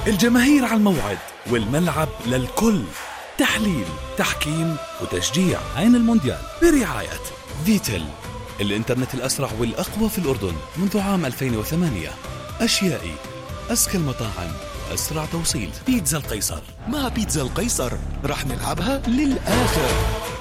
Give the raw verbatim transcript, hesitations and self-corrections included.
الجماهير على الموعد والملعب للكل. تحليل، تحكيم وتشجيع. عين المونديال برعاية فيتل، الإنترنت الأسرع والأقوى في الأردن منذ عام ألفين وثمانية. أشيائي، أزكى المطاعم وأسرع توصيل. بيتزا القيصر. مع بيتزا القيصر رح نلعبها للآخر.